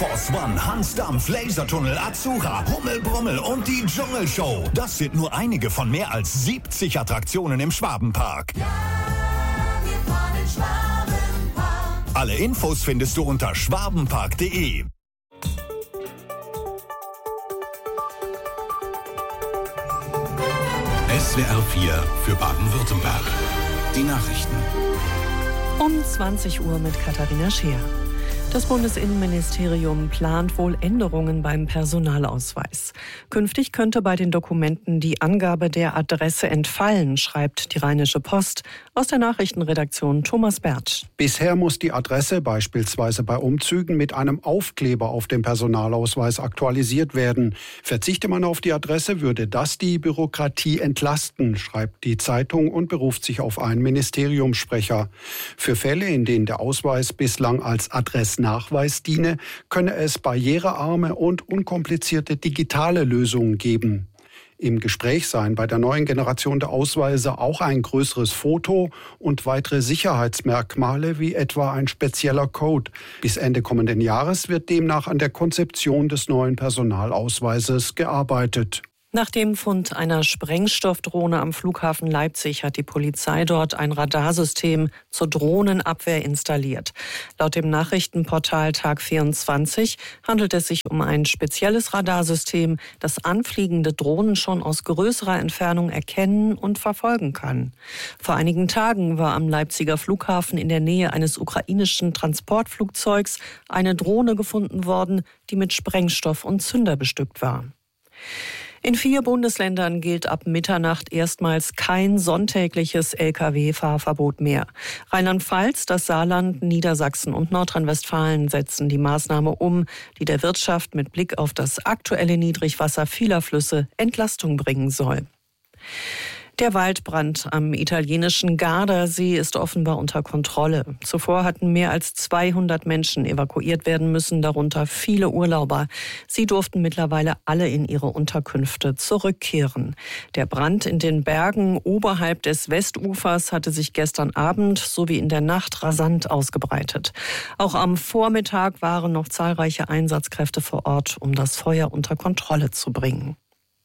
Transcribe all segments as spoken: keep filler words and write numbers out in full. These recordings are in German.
Force One, Hans Dampf, Lasertunnel, Azura, Hummel, Brummel und die Dschungelshow. Das sind nur einige von mehr als siebzig Attraktionen im Schwabenpark. Ja, wir fahren in Schwabenpark. Alle Infos findest du unter schwabenpark punkt de. S W R vier für Baden-Württemberg. Die Nachrichten. Um zwanzig Uhr mit Katharina Scheer. Das Bundesinnenministerium plant wohl Änderungen beim Personalausweis. Künftig könnte bei den Dokumenten die Angabe der Adresse entfallen, schreibt die Rheinische Post. Aus der Nachrichtenredaktion Thomas Bertsch. Bisher muss die Adresse beispielsweise bei Umzügen mit einem Aufkleber auf dem Personalausweis aktualisiert werden. Verzichte man auf die Adresse, würde das die Bürokratie entlasten, schreibt die Zeitung und beruft sich auf einen Ministeriumssprecher. Für Fälle, in denen der Ausweis bislang als Adressnachweis diene, könne es barrierearme und unkomplizierte digitale Lösungen geben. Im Gespräch seien bei der neuen Generation der Ausweise auch ein größeres Foto und weitere Sicherheitsmerkmale wie etwa ein spezieller Code. Bis Ende kommenden Jahres wird demnach an der Konzeption des neuen Personalausweises gearbeitet. Nach dem Fund einer Sprengstoffdrohne am Flughafen Leipzig hat die Polizei dort ein Radarsystem zur Drohnenabwehr installiert. Laut dem Nachrichtenportal Tag vierundzwanzig handelt es sich um ein spezielles Radarsystem, das anfliegende Drohnen schon aus größerer Entfernung erkennen und verfolgen kann. Vor einigen Tagen war am Leipziger Flughafen in der Nähe eines ukrainischen Transportflugzeugs eine Drohne gefunden worden, die mit Sprengstoff und Zünder bestückt war. In vier Bundesländern gilt ab Mitternacht erstmals kein sonntägliches L K W-Fahrverbot mehr. Rheinland-Pfalz, das Saarland, Niedersachsen und Nordrhein-Westfalen setzen die Maßnahme um, die der Wirtschaft mit Blick auf das aktuelle Niedrigwasser vieler Flüsse Entlastung bringen soll. Der Waldbrand am italienischen Gardasee ist offenbar unter Kontrolle. Zuvor hatten mehr als zweihundert Menschen evakuiert werden müssen, darunter viele Urlauber. Sie durften mittlerweile alle in ihre Unterkünfte zurückkehren. Der Brand in den Bergen oberhalb des Westufers hatte sich gestern Abend sowie in der Nacht rasant ausgebreitet. Auch am Vormittag waren noch zahlreiche Einsatzkräfte vor Ort, um das Feuer unter Kontrolle zu bringen.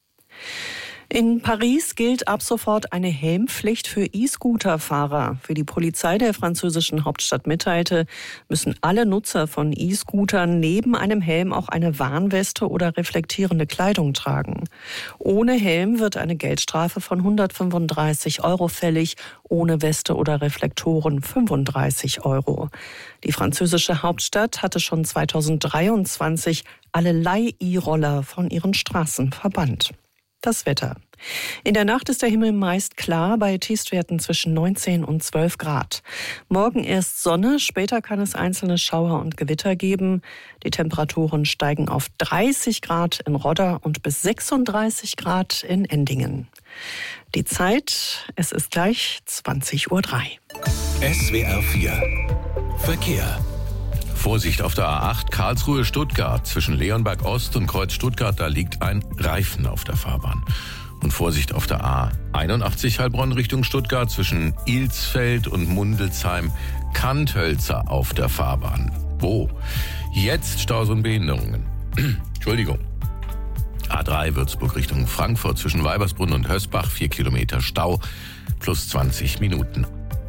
In Paris gilt ab sofort eine Helmpflicht für E-Scooter-Fahrer. Wie die Polizei der französischen Hauptstadt mitteilte, müssen alle Nutzer von E-Scootern neben einem Helm auch eine Warnweste oder reflektierende Kleidung tragen. Ohne Helm wird eine Geldstrafe von hundertfünfunddreißig Euro fällig, ohne Weste oder Reflektoren fünfunddreißig Euro. Die französische Hauptstadt hatte schon zweitausenddreiundzwanzig alle Leih-E-Roller von ihren Straßen verbannt. Das Wetter. In der Nacht ist der Himmel meist klar bei Tiefstwerten zwischen neunzehn und zwölf Grad. Morgen erst Sonne, später kann es einzelne Schauer und Gewitter geben. Die Temperaturen steigen auf dreißig Grad in Rodder und bis sechsunddreißig Grad in Endingen. Die Zeit, es ist gleich zwanzig Uhr drei. S W R vier Verkehr. Vorsicht auf der A acht Karlsruhe-Stuttgart zwischen Leonberg Ost und Kreuz Stuttgart, da liegt ein Reifen auf der Fahrbahn. Und Vorsicht auf der A einundachtzig Heilbronn Richtung Stuttgart zwischen Ilsfeld und Mundelsheim, Kanthölzer auf der Fahrbahn. Wo? Jetzt Staus und Behinderungen. Entschuldigung. A drei Würzburg Richtung Frankfurt zwischen Weibersbrunn und Hösbach, vier Kilometer Stau, plus zwanzig Minuten.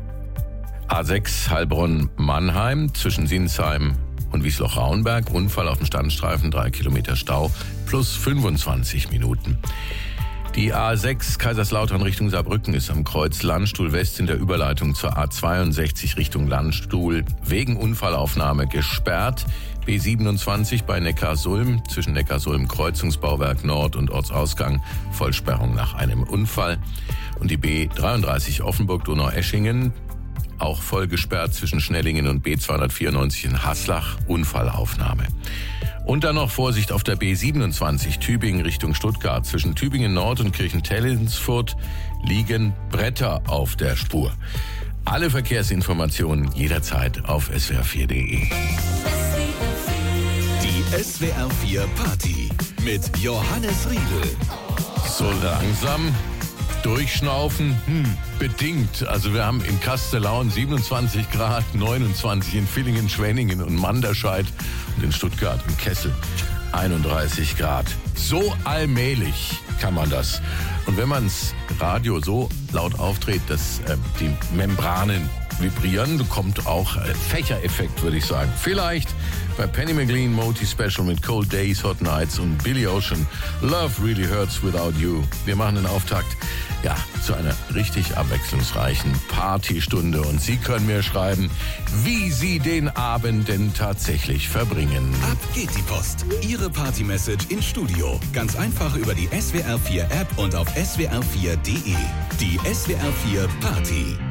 A sechs Heilbronn-Mannheim zwischen Sinsheim und Wiesloch-Raunberg. Unfall auf dem Standstreifen, drei Kilometer Stau, plus fünfundzwanzig Minuten. Die A sechs Kaiserslautern Richtung Saarbrücken ist am Kreuz Landstuhl West in der Überleitung zur A zweiundsechzig Richtung Landstuhl wegen Unfallaufnahme gesperrt. B siebenundzwanzig bei Neckarsulm zwischen Neckarsulm Kreuzungsbauwerk Nord und Ortsausgang, Vollsperrung nach einem Unfall. Und die B dreiunddreißig Offenburg-Donaueschingen, auch voll gesperrt zwischen Schnellingen und B zweihundertvierundneunzig in Haslach, Unfallaufnahme. Und dann noch Vorsicht auf der B siebenundzwanzig Tübingen Richtung Stuttgart. Zwischen Tübingen Nord und Kirchentellensfurt liegen Bretter auf der Spur. Alle Verkehrsinformationen jederzeit auf S W R vier punkt de. Die S W R vier Party mit Johannes Riedel. So langsam Durchschnaufen? Hm, bedingt. Also wir haben in Kastellaun siebenundzwanzig Grad, neunundzwanzig in Villingen, Schwenningen und Manderscheid und in Stuttgart und Kessel einunddreißig Grad. So allmählich kann man das. Und wenn man's Radio so laut aufdreht, dass äh, die Membranen vibrieren, kommt auch äh, Fächereffekt, würde ich sagen. Vielleicht bei Penny McLean, Moti Special mit Cold Days, Hot Nights und Billy Ocean, Love Really Hurts Without You. Wir machen den Auftakt, ja, zu einer richtig abwechslungsreichen Partystunde. Und Sie können mir schreiben, wie Sie den Abend denn tatsächlich verbringen. Ab geht die Post. Ihre Party-Message ins Studio. Ganz einfach über die S W R vier App und auf S W R vier Punkt de. Die S W R vier Party.